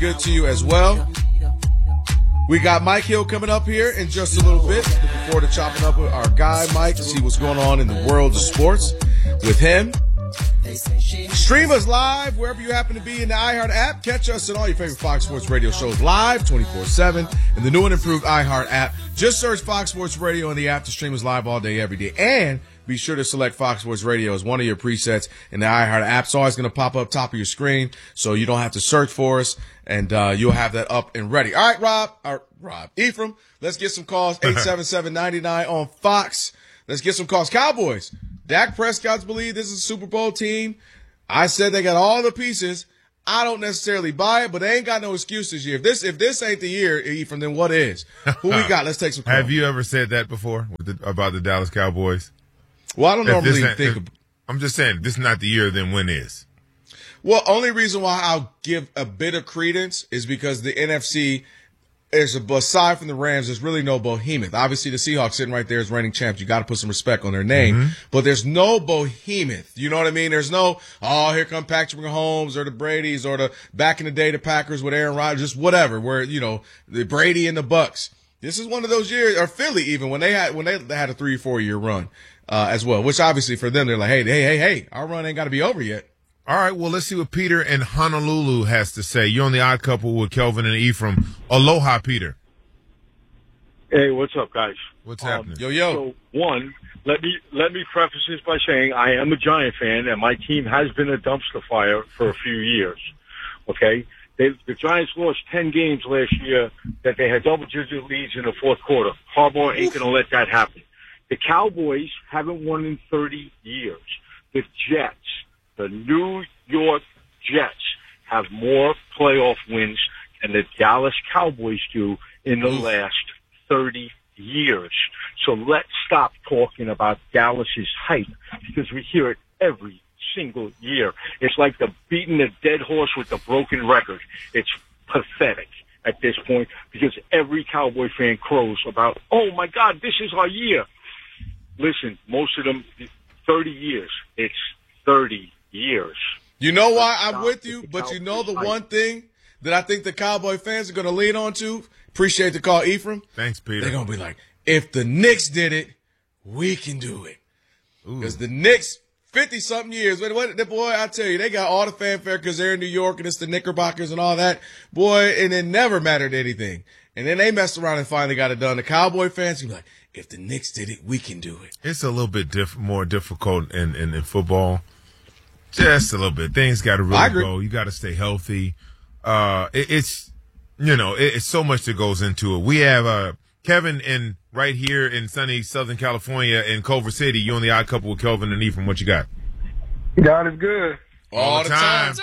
Good to you as well. We got Mike Hill coming up here in just a little bit. Looking forward to chopping up with our guy, Mike, to see what's going on in the world of sports with him. Stream us live wherever you happen to be in the iHeart app. Catch us in all your favorite Fox Sports Radio shows live 24/7 in the new and improved iHeart app. Just search Fox Sports Radio in the app to stream us live all day, every day. And be sure to select Fox Sports Radio as one of your presets in the iHeart app. It's always going to pop up top of your screen, so you don't have to search for us, and you'll have that up and ready. All right, Ephraim, let's get some calls. 877-99 on Fox. Let's get some calls. Cowboys. Dak Prescott's believe this is a Super Bowl team. I said they got all the pieces. I don't necessarily buy it, but they ain't got no excuse this year. If this ain't the year, Ephraim, then what is? Who we got? Let's take some calls. Have you ever said that before about the Dallas Cowboys? Well, I don't normally think. I'm just saying, this is not the year, then when is? Well, only reason why I'll give a bit of credence is because the NFC is, aside from the Rams, there's really no behemoth. Obviously, the Seahawks sitting right there as reigning champs. You got to put some respect on their name. Mm-hmm. But there's no behemoth. You know what I mean? There's no, here come Patrick Mahomes or the Bradys or the back in the day, the Packers with Aaron Rodgers, just whatever, where, the Brady and the Bucks. This is one of those years, or Philly even, when they had a 3-4 year run. As well, which obviously for them, they're like, hey, our run ain't got to be over yet. All right, well, let's see what Peter in Honolulu has to say. You're on the Odd Couple with Kelvin and Ephraim. Aloha, Peter. Hey, what's up, guys? What's happening? Yo. So, one, let me preface this by saying I am a Giant fan, and my team has been a dumpster fire for a few years, okay? The Giants lost 10 games last year that they had double-digit leads in the fourth quarter. Harbaugh ain't going to let that happen. The Cowboys haven't won in 30 years. The Jets, the New York Jets, have more playoff wins than the Dallas Cowboys do in the last 30 years. So let's stop talking about Dallas's hype, because we hear it every single year. It's like beating a dead horse with a broken record. It's pathetic at this point, because every Cowboy fan crows about, oh my God, this is our year. Listen, most of them, 30 years. It's 30 years. You know why I'm with you? But you know the one thing that I think the Cowboy fans are going to lean on to? Appreciate the call, Ephraim. Thanks, Peter. They're going to be like, if the Knicks did it, we can do it. Because the Knicks, 50-something years, boy, I tell you, they got all the fanfare because they're in New York and it's the Knickerbockers and all that. Boy, and it never mattered anything. And then they messed around and finally got it done. The Cowboy fans be like, if the Knicks did it, we can do it. It's a little bit more difficult in football. Just a little bit. Things got to really go. You got to stay healthy. It's so much that goes into it. We have Kevin right here in sunny Southern California in Culver City. You on the Odd Couple with Kelvin and Ephraim. What you got? God is good. All the time.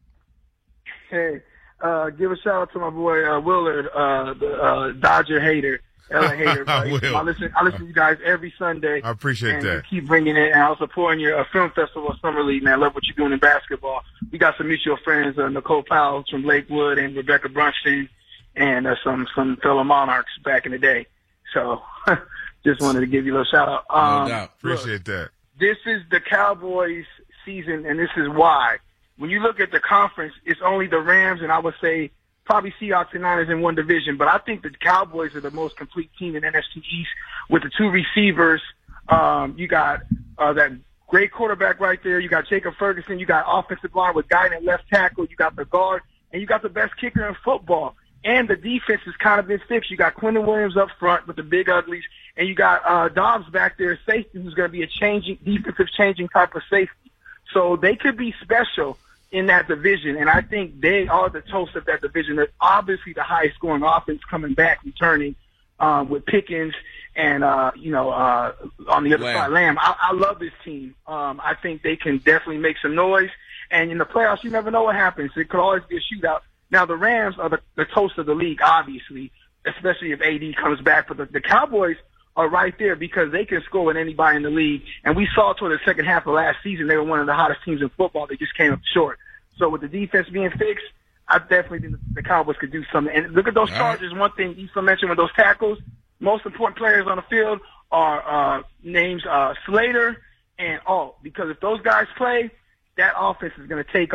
Hey, give a shout out to my boy Willard, the Dodger hater. LA hater. I listen to you guys every Sunday. I appreciate that. You keep bringing it, and I was supporting your film festival, Summer League, man. I love what you're doing in basketball. We got some mutual friends, Nicole Powell from Lakewood and Rebecca Brunstein, and some fellow Monarchs back in the day. So just wanted to give you a little shout out. No doubt. Appreciate that. This is the Cowboys season, and this is why. When you look at the conference, it's only the Rams, and I would say probably Seahawks and Niners in one division, but I think the Cowboys are the most complete team in NFC East with the two receivers. You got that great quarterback right there. You got Jacob Ferguson. You got offensive line with Guy at left tackle. You got the guard, and you got the best kicker in football. And the defense has kind of been fixed. You got Quentin Williams up front with the big uglies, and you got Dobbs back there, safety, who's going to be a defensive changing type of safety. So they could be special in that division, and I think they are the toast of that division. They're obviously the highest scoring offense coming back, returning with Pickens and, on the other side, Lamb. I love this team. I think they can definitely make some noise. And in the playoffs, you never know what happens. It could always be a shootout. Now, the Rams are the toast of the league, obviously, especially if AD comes back. But the Cowboys are right there because they can score with anybody in the league. And we saw toward the second half of last season, they were one of the hottest teams in football. They just came up short. So with the defense being fixed, I definitely think the Cowboys could do something. And look at those Chargers. One thing Issa mentioned with those tackles, most important players on the field are names Slater and Alt. Because if those guys play, that offense is going to take off.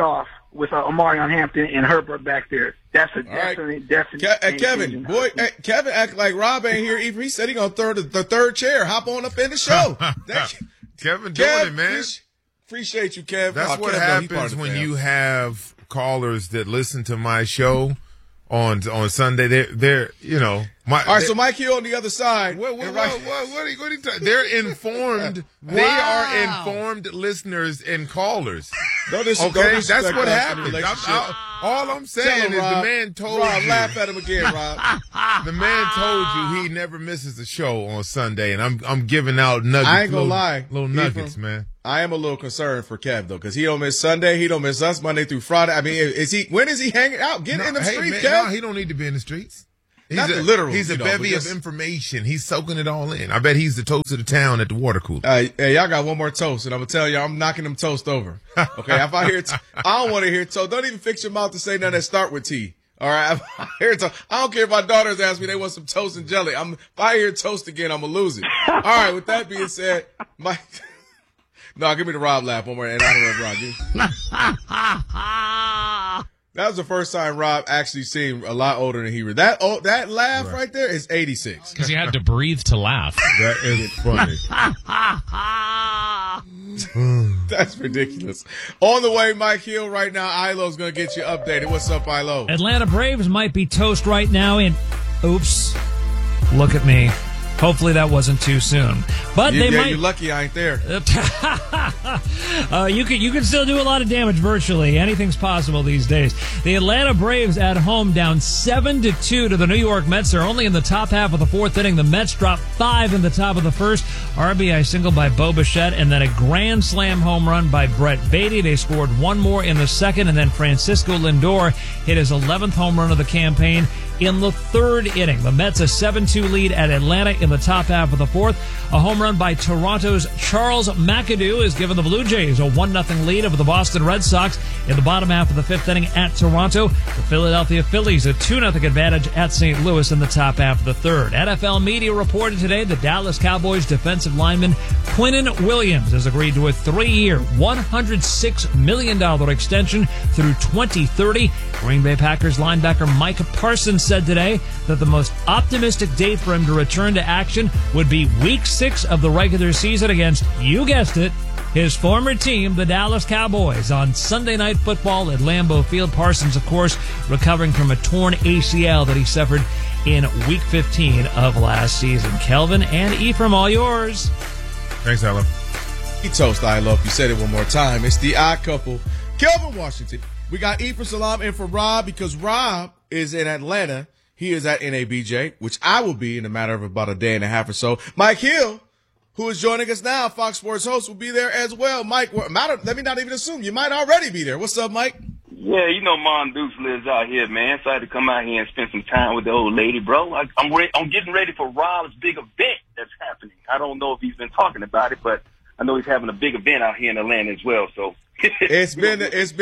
with Omarion Hampton and Herbert back there. That's a definite. Kevin, Kevin act like Rob ain't here. Even he said he gonna throw the third chair. Hop on up in the show. Kevin doing it, man. Appreciate you, Kev. That's what happens when you have callers that listen to my show on Sunday. They're all right. So Mike Hill on the other side. What are you talking? They're informed. Wow. They are informed listeners and callers. Okay, that's what happened. All I'm saying is Rob, the man told Rob, you. Laugh at him again, Rob. The man told you he never misses a show on Sunday, and I'm giving out nuggets. I ain't gonna lie, little nuggets, man. I am a little concerned for Kev though, because he don't miss Sunday, he don't miss us Monday through Friday. I mean, when is he hanging out? Get in the streets, Kev. No, he don't need to be in the streets. He's He's a bevy of information. He's soaking it all in. I bet he's the toast of the town at the water cooler. Hey, y'all got one more toast, and I'm gonna tell you, I'm knocking them toast over. Okay, if I hear, I don't want to hear toast. Don't even fix your mouth to say nothing that start with T. All right, if I hear toast, I don't care if my daughters ask me they want some toast and jelly. If I hear toast again, I'm gonna lose it. All right, with that being said, Mike. No, give me the Rob laugh one more, and I don't know Rob. That was the first time Rob actually seemed a lot older than he was. That laugh right there is 86. Because he had to breathe to laugh. That is funny. That's ridiculous. On the way, Mike Hill right now. Ilo's going to get you updated. What's up, Ilo? Atlanta Braves might be toast right now in... Oops. Look at me. Hopefully that wasn't too soon. But they might. You're lucky I ain't there. You can still do a lot of damage virtually. Anything's possible these days. The Atlanta Braves at home down 7-2 to the New York Mets. They're only in the top half of the fourth inning. The Mets dropped 5 in the top of the first. RBI single by Bo Bichette, and then a grand slam home run by Brett Beatty. They scored one more in the second, and then Francisco Lindor hit his 11th home run of the campaign in the third inning. The Mets a 7-2 lead at Atlanta in the top half of the fourth. A home run by Toronto's Charles McAdoo has given the Blue Jays a 1-0 lead over the Boston Red Sox in the bottom half of the fifth inning at Toronto. The Philadelphia Phillies a 2-0 advantage at St. Louis in the top half of the third. NFL media reported today the Dallas Cowboys defensive lineman Quinnen Williams has agreed to a 3-year, $106 million extension through 2030. Green Bay Packers linebacker Mike Parsons said today that the most optimistic date for him to return to action would be Week 6 of the regular season against, you guessed it, his former team, the Dallas Cowboys, on Sunday Night Football at Lambeau Field. Parsons, of course, recovering from a torn ACL that he suffered in Week 15 of last season. Kelvin and Ephraim, all yours. Thanks, Ella. He toast, I love. You said it one more time. It's the odd couple, Kelvin Washington. We got Ephraim Salam in for Rob because Rob is in Atlanta. He is at NABJ, which I will be in a matter of about a day and a half or so. Mike Hill, who is joining us now, Fox Sports host, will be there as well. Mike, let me not even assume. You might already be there. What's up, Mike? Yeah, you know Mongoose lives out here, man. So I had to come out here and spend some time with the old lady, bro. I'm getting ready for Rob's big event that's happening. I don't know if he's been talking about it, but I know he's having a big event out here in Atlanta as well. So it's been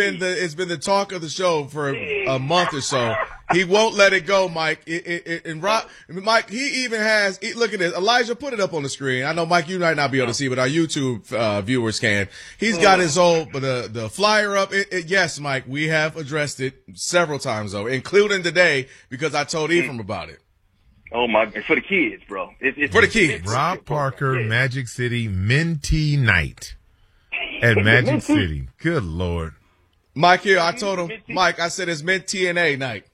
the talk of the show for a month or so. He won't let it go, Mike. And Rob, Mike, he even has. Look at this, Elijah. Put it up on the screen. I know, Mike, you might not be able to see, but our YouTube viewers can. He's got his old the flyer up. Yes, Mike, we have addressed it several times though, including today because I told Ephraim about it. Oh my! It's for the kids, bro. It's for the kids. Rob Parker, yeah. Magic City Mentee Night at Magic City. Good Lord. Mike here, I told him, Mike, I said it's Mint TNA night.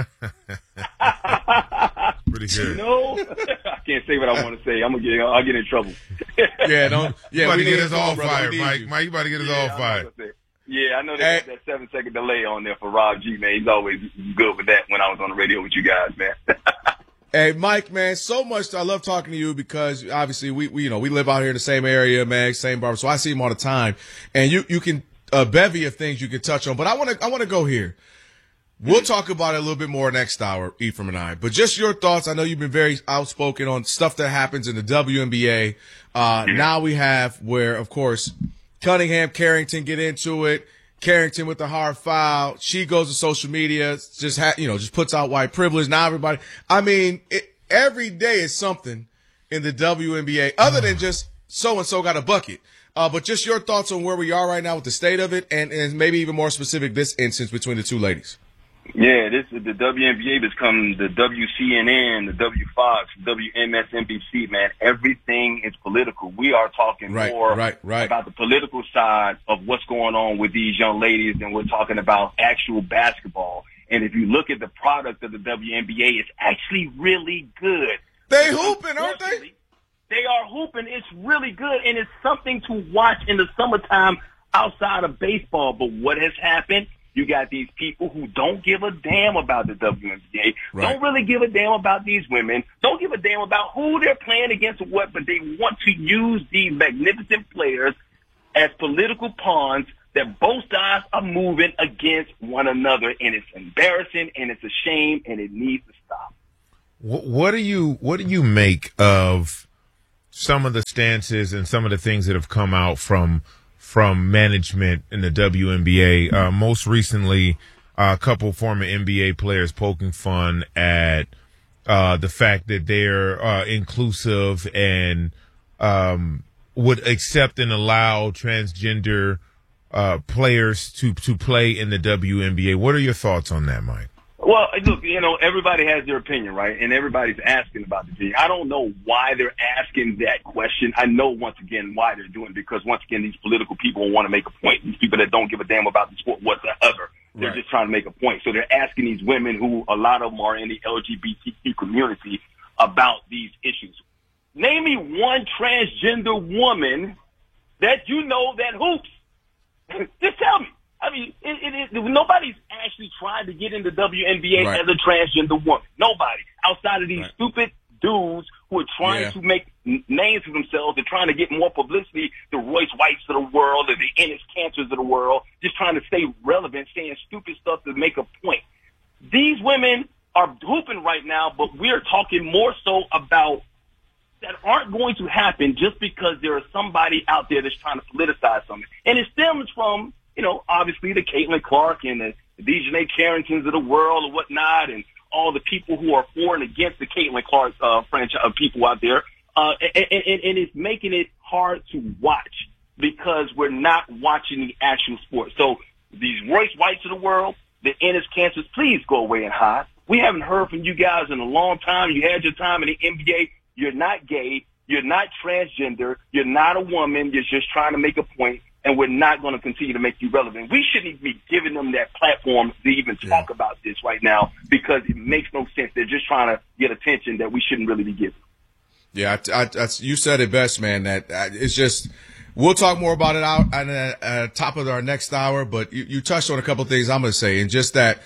Pretty good. No, I can't say what I want to say. I'll get in trouble. Yeah, you about to get us all fired, Mike. Mike, you about to get us all fired. Yeah, I know they got that 7-second delay on there for Rob G, man. He's always good with that when I was on the radio with you guys, man. Hey, Mike, man, so much. I love talking to you because obviously we live out here in the same area, man, same barber. So I see him all the time, and you can a bevy of things you can touch on. But I want to go here. We'll talk about it a little bit more next hour, Ephraim and I. But just your thoughts. I know you've been very outspoken on stuff that happens in the WNBA. Now we have where, of course, Cunningham, Carrington get into it. Carrington with the hard foul. She goes to social media, just puts out white privilege. Now everybody, I mean, every day is something in the WNBA other than just so-and-so got a bucket. But just your thoughts on where we are right now with the state of it, and maybe even more specific, this instance between the two ladies. Yeah, this is the WNBA become the WCNN, the WFox, WMSNBC, man. Everything is political. We are talking more about the political side of what's going on with these young ladies, and we're talking about actual basketball. And if you look at the product of the WNBA, it's actually really good. They hooping, aren't they? They are hooping. It's really good, and it's something to watch in the summertime outside of baseball. But what has happened? You got these people who don't give a damn about the WNBA, don't really give a damn about these women, don't give a damn about who they're playing against or what, but they want to use these magnificent players as political pawns that both sides are moving against one another, and it's embarrassing, and it's a shame, and it needs to stop. What do you make of some of the stances and some of the things that have come out from management in the WNBA? Most recently, a couple former NBA players poking fun at the fact that they're inclusive and would accept and allow transgender players to play in the WNBA. What are your thoughts on that, Mike? Well, look, everybody has their opinion, right? And everybody's asking about the opinion. I don't know why they're asking that question. I know, once again, why they're doing it, because, once again, these political people want to make a point. These people that don't give a damn about the sport whatsoever. They're just trying to make a point. So they're asking these women, who a lot of them are in the LGBTQ community, about these issues. Name me one transgender woman that you know that hoops. Just tell me. I mean, nobody's actually trying to get into WNBA as a transgender woman. Nobody. Outside of these stupid dudes who are trying to make names for themselves. They're trying to get more publicity, the Royce Whites of the world, or the Ennis Cancers of the world, just trying to stay relevant, saying stupid stuff to make a point. These women are hooping right now, but we're talking more so about that aren't going to happen just because there is somebody out there that's trying to politicize something. And it stems from, obviously the Caitlin Clark and the Dejanay Carringtons of the world or whatnot, and all the people who are for and against the Caitlin Clark franchise of people out there. And it's making it hard to watch because we're not watching the actual sport. So these Royce Whites of the world, the Ennis Cancers, please go away and hide. We haven't heard from you guys in a long time. You had your time in the NBA. You're not gay. You're not transgender. You're not a woman. You're just trying to make a point. And we're not going to continue to make you relevant. We shouldn't even be giving them that platform to even talk about this right now, because it makes no sense. They're just trying to get attention that we shouldn't really be giving. Yeah, you said it best, man. That it's just, we'll talk more about it out at the top of our next hour. But you touched on a couple of things I'm going to say, and just that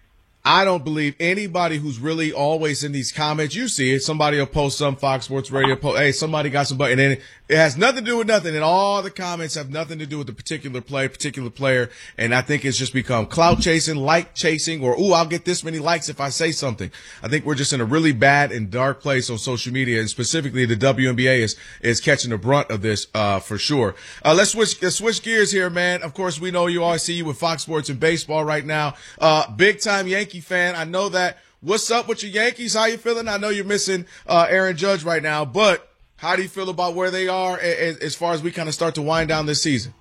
I don't believe anybody who's really always in these comments. You see it. Somebody will post some Fox Sports Radio post. Hey, somebody got some, and then it has nothing to do with nothing. And all the comments have nothing to do with the particular player. And I think it's just become clout chasing, like chasing, or, I'll get this many likes if I say something. I think we're just in a really bad and dark place on social media, and specifically the WNBA is catching the brunt of this, for sure. Let's switch gears here, man. Of course, we know you always see you with Fox Sports and baseball right now. Big time Yankee fan. I know that. What's up with your Yankees? How you feeling? I know you're missing Aaron Judge right now, but how do you feel about where they are as far as we kind of start to wind down this season?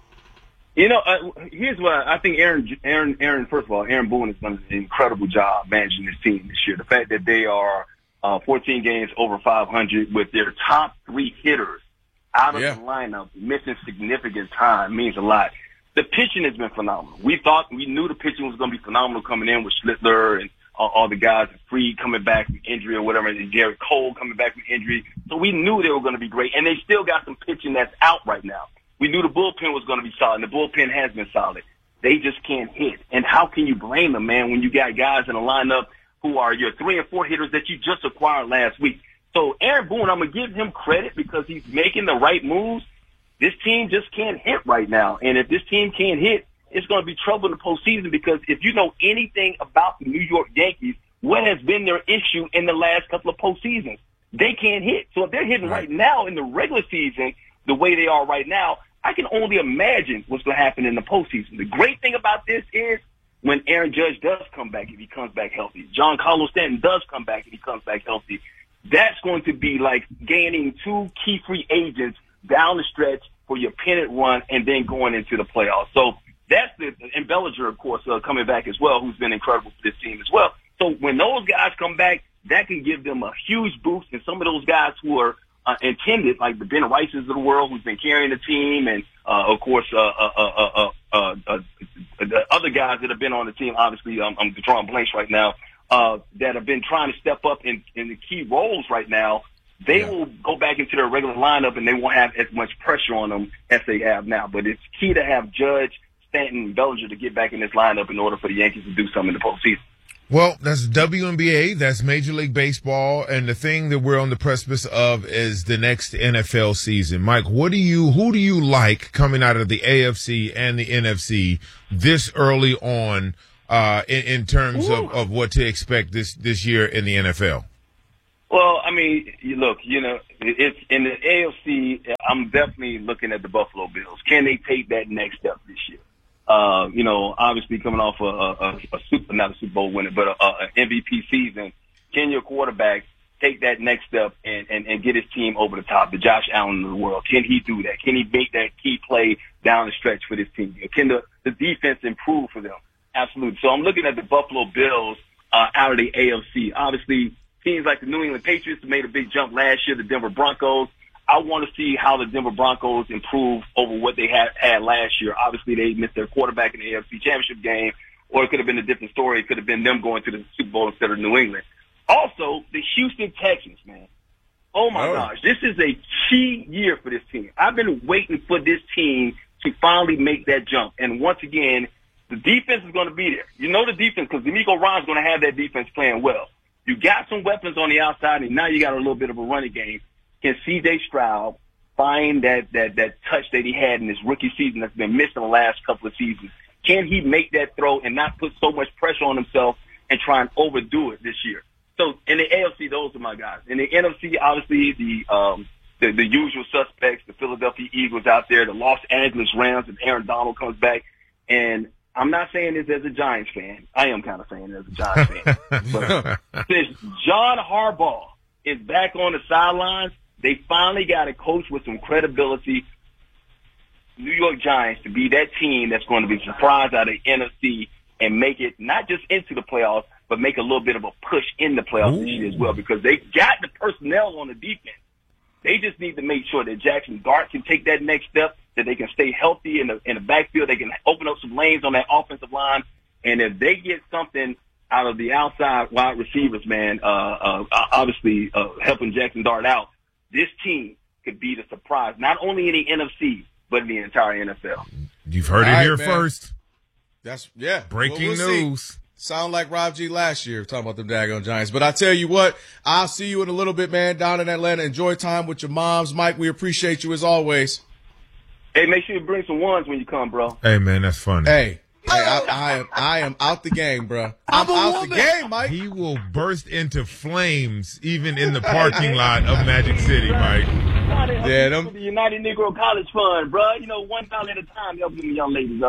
Here's what I think. Aaron. First of all, Aaron Boone has done an incredible job managing this team this year. The fact that they are 14 games over 500 with their top three hitters out of the lineup, missing significant time, means a lot. The pitching has been phenomenal. We knew the pitching was going to be phenomenal coming in with Schlittler and all the guys, Freed coming back from injury or whatever, and Garrett Cole coming back from injury. So we knew they were going to be great, and they still got some pitching that's out right now. We knew the bullpen was going to be solid, and the bullpen has been solid. They just can't hit. And how can you blame them, man, when you got guys in the lineup who are your 3 and 4 hitters that you just acquired last week? So Aaron Boone, I'm going to give him credit because he's making the right moves. This team just can't hit right now. And if this team can't hit, it's going to be trouble in the postseason, because if you know anything about the New York Yankees, what has been their issue in the last couple of postseasons? They can't hit. So if they're hitting right now in the regular season the way they are right now, I can only imagine what's going to happen in the postseason. The great thing about this is when Aaron Judge does come back, if he comes back healthy, John Carlos Stanton does come back if he comes back healthy, that's going to be like gaining 2 key free agents down the stretch for your pennant run and then going into the playoffs. So that's and Bellinger, of course, coming back as well, who's been incredible for this team as well. So when those guys come back, that can give them a huge boost. And some of those guys who are intended, like the Ben Rices of the world, who's been carrying the team, and of course the other guys that have been on the team. Obviously, I'm drawing blanks right now. That have been trying to step up in the key roles right now. They will go back into their regular lineup, and they won't have as much pressure on them as they have now. But it's key to have Judge, Stanton, and Bellinger to get back in this lineup in order for the Yankees to do something in the postseason. Well, that's WNBA, that's Major League Baseball, and the thing that we're on the precipice of is the next NFL season. Mike, who do you like coming out of the AFC and the NFC this early on in terms of what to expect this year in the NFL? Well, I mean, look, it's in the AFC. I'm definitely looking at the Buffalo Bills. Can they take that next step this year? Obviously coming off not a Super Bowl winner, but an MVP season. Can your quarterback take that next step and get his team over the top, the Josh Allen of the world? Can he do that? Can he make that key play down the stretch for this team? Can the defense improve for them? Absolutely. So I'm looking at the Buffalo Bills out of the AFC. Obviously, teams like the New England Patriots made a big jump last year, the Denver Broncos. I want to see how the Denver Broncos improve over what they had last year. Obviously, they missed their quarterback in the AFC Championship game, or it could have been a different story. It could have been them going to the Super Bowl instead of New England. Also, the Houston Texans, man. Oh, my gosh. This is a key year for this team. I've been waiting for this team to finally make that jump. And once again, the defense is going to be there. You know the defense because D'Amico Ryan's going to have that defense playing well. You got some weapons on the outside, and now you got a little bit of a running game. Can C.J. Stroud find that touch that he had in his rookie season that's been missed in the last couple of seasons? Can he make that throw and not put so much pressure on himself and try and overdo it this year? So in the AFC, those are my guys. In the NFC, obviously the usual suspects, the Philadelphia Eagles out there, the Los Angeles Rams, if Aaron Donald comes back. And I'm not saying this as a Giants fan. I am kind of saying it as a Giants fan. But since John Harbaugh is back on the sidelines, they finally got a coach with some credibility, New York Giants, to be that team that's going to be surprised out of the NFC and make it not just into the playoffs, but make a little bit of a push in the playoffs this year as well, because they got the personnel on the defense. They just need to make sure that Jackson Dart can take that next step, that they can stay healthy in the backfield. They can open up some lanes on that offensive line. And if they get something out of the outside wide receivers, man, obviously helping Jackson Dart out, this team could be the surprise, not only in the NFC, but in the entire NFL. You've heard it here first. Breaking news. See. Sound like Rob G last year talking about them daggone Giants. But I tell you what, I'll see you in a little bit, man, down in Atlanta. Enjoy time with your moms. Mike, we appreciate you as always. Hey, make sure you bring some ones when you come, bro. Hey, man, that's funny. Hey, I am out the game, bro. I'm out the game, Mike. He will burst into flames even in the parking lot of Magic City, Mike. Yeah, the United Negro College Fund, bro. $1 at a time, help them young ladies.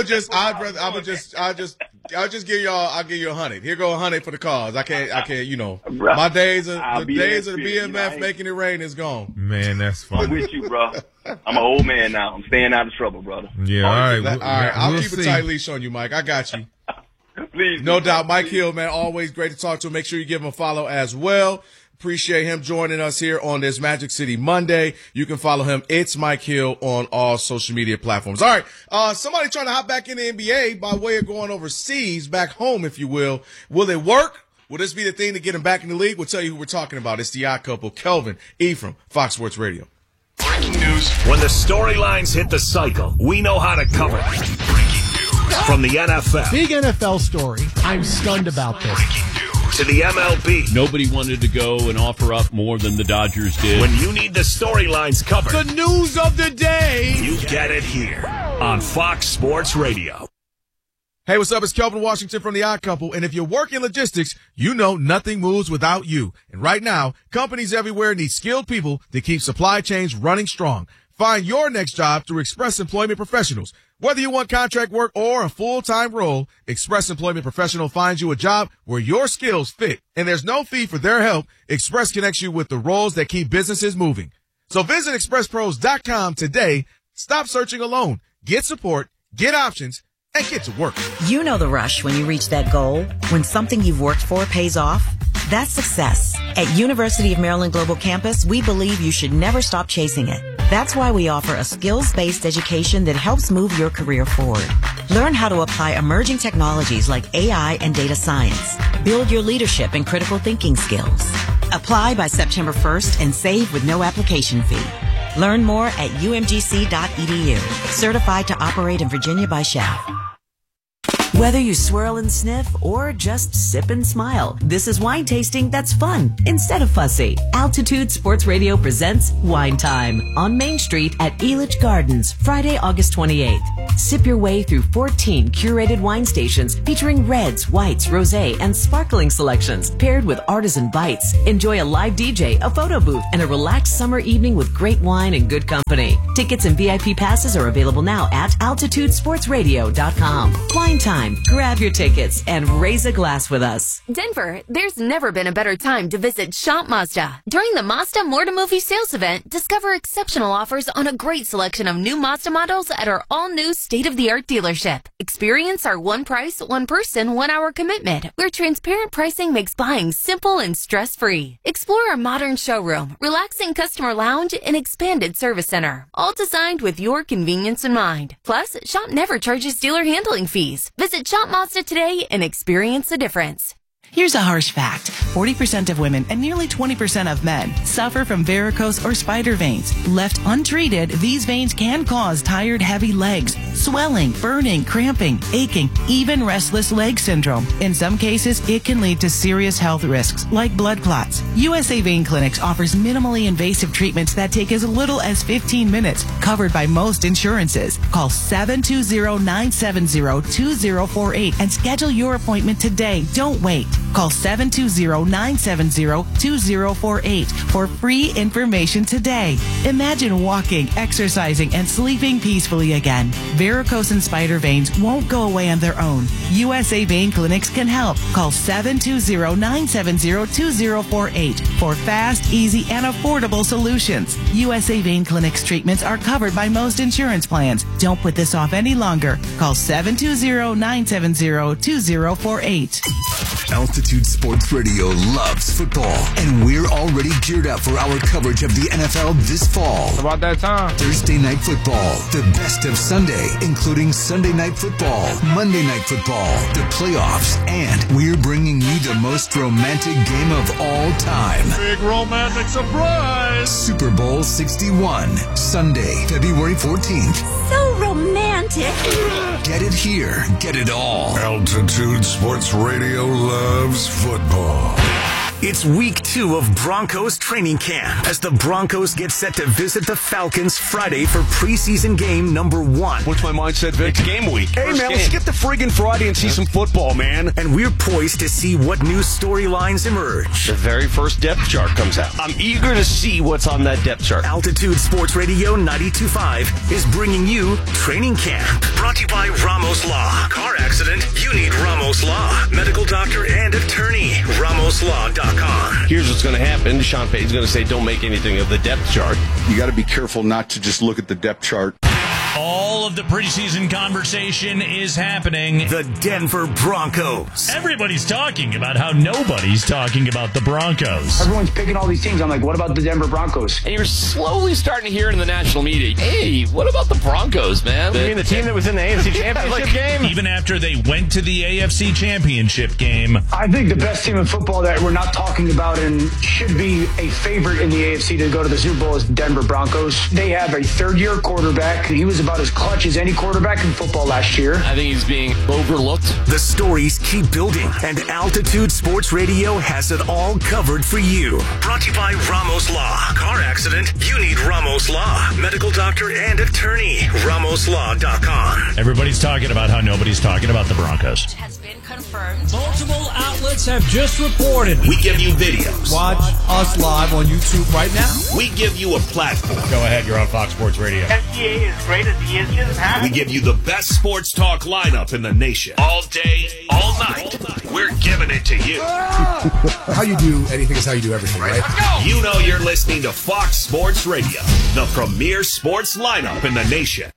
I'll just give y'all. I'll give you 100. Here go 100 for the cause. I can't. Bro, my days of the BMF making it rain is gone. Man, that's funny. I'm with you, bro. I'm an old man now. I'm staying out of trouble, brother. Yeah, all right. All right. I'll keep a tight leash on you, Mike. I got you. Please. No doubt. Mike Hill, man, always great to talk to him. Make sure you give him a follow as well. Appreciate him joining us here on this Magic City Monday. You can follow him. It's Mike Hill on all social media platforms. All right. Somebody trying to hop back in the NBA by way of going overseas, back home, if you will. Will it work? Will this be the thing to get him back in the league? We'll tell you who we're talking about. It's the odd couple, Kelvin Ephraim, Fox Sports Radio. Breaking news. When the storylines hit the cycle, we know how to cover it. Breaking news. From the NFL. Big NFL story. I'm stunned about this. Breaking news. To the MLB. Nobody wanted to go and offer up more than the Dodgers did. When you need the storylines covered. The news of the day. You get it here on Fox Sports Radio. Hey, what's up? It's Kelvin Washington from The Odd Couple. And if you work in logistics, you know nothing moves without you. And right now, companies everywhere need skilled people to keep supply chains running strong. Find your next job through Express Employment Professionals. Whether you want contract work or a full-time role, Express Employment Professional finds you a job where your skills fit. And there's no fee for their help. Express connects you with the roles that keep businesses moving. So visit expresspros.com today. Stop searching alone. Get support, get options, and get to work. You know the rush when you reach that goal, when something you've worked for pays off. That's success. At University of Maryland Global Campus, we believe you should never stop chasing it. That's why we offer a skills-based education that helps move your career forward. Learn how to apply emerging technologies like AI and data science. Build your leadership and critical thinking skills. Apply by September 1st and save with no application fee. Learn more at umgc.edu. Certified to operate in Virginia by SCHEV. Whether you swirl and sniff or just sip and smile, this is wine tasting that's fun instead of fussy. Altitude Sports Radio presents Wine Time on Main Street at Elitch Gardens, Friday, August 28th. Sip your way through 14 curated wine stations featuring reds, whites, rosé, and sparkling selections paired with artisan bites. Enjoy a live DJ, a photo booth, and a relaxed summer evening with great wine and good company. Tickets and VIP passes are available now at altitudesportsradio.com. Wine Time. Grab your tickets and raise a glass with us. Denver, there's never been a better time to visit Shop Mazda. During the Mazda More to Movie sales event, discover exceptional offers on a great selection of new Mazda models at our all-new state-of-the-art dealership. Experience our one price, one person, 1 hour commitment, where transparent pricing makes buying simple and stress-free. Explore our modern showroom, relaxing customer lounge, and expanded service center, all designed with your convenience in mind. Plus, Shop never charges dealer handling fees. Visit Shop Mazda today and experience the difference. Here's a harsh fact. 40% of women and nearly 20% of men suffer from varicose or spider veins. Left untreated, these veins can cause tired, heavy legs, swelling, burning, cramping, aching, even restless leg syndrome. In some cases, it can lead to serious health risks like blood clots. USA Vein Clinics offers minimally invasive treatments that take as little as 15 minutes, covered by most insurances. Call 720-970-2048 and schedule your appointment today. Don't wait. Call 720-970-2048 for free information today. Imagine walking, exercising, and sleeping peacefully again. Varicose and spider veins won't go away on their own. USA Vein Clinics can help. Call 720-970-2048 for fast, easy, and affordable solutions. USA Vein Clinics treatments are covered by most insurance plans. Don't put this off any longer. Call 720-970-2048. Altitude Sports Radio loves football, and we're already geared up for our coverage of the NFL this fall. It's about that time. Thursday Night Football, the best of Sunday, including Sunday Night Football, Monday Night Football, the playoffs, and we're bringing you the most romantic game of all time. Big romantic surprise! Super Bowl 61, Sunday, February 14th. So romantic. Get it here, get it all. Altitude Sports Radio loves football. It's week 2 of Broncos training camp as the Broncos get set to visit the Falcons Friday for preseason game number 1. What's my mindset, Vic? It's game week. Hey, man, let's get the friggin' Friday and see some football, man. And we're poised to see what new storylines emerge. The very first depth chart comes out. I'm eager to see what's on that depth chart. Altitude Sports Radio 92.5 is bringing you Training Camp. Brought to you by Ramos Law. Car accident? You need Ramos Law. Medical doctor and attorney. RamosLaw.com. Here's what's going to happen. Sean Payton's going to say, don't make anything of the depth chart. You got to be careful not to just look at the depth chart. All of the preseason conversation is happening. The Denver Broncos. Everybody's talking about how nobody's talking about the Broncos. Everyone's picking all these teams. I'm like, what about the Denver Broncos? And you're slowly starting to hear in the national media, hey, what about the Broncos, man? You mean the team that was in the AFC Championship game? Even after they went to the AFC Championship game. I think the best team in football that we're not talking about and should be a favorite in the AFC to go to the Super Bowl is Denver Broncos. They have a third-year quarterback. He was about as clutch as any quarterback in football last year. I think he's being overlooked. The stories keep building, and Altitude Sports Radio has it all covered for you. Brought to you by Ramos Law. Car accident? You need Ramos Law. Medical doctor and attorney. RamosLaw.com. Everybody's talking about how nobody's talking about the Broncos. been confirmed. Multiple outlets have just reported. We give you videos. Watch us live on YouTube right now. We give you a platform. Go ahead, you're on Fox Sports Radio. SGA is great as he is just happy. We give you the best sports talk lineup in the nation. All day, all night. We're giving it to you. How you do anything is how you do everything, right? Let's go. You know you're listening to Fox Sports Radio, the premier sports lineup in the nation.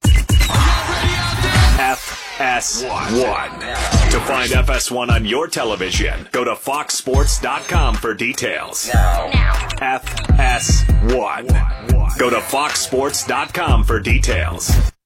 FS1. To find FS1 on your television, go to foxsports.com for details. FS1. Go to foxsports.com for details.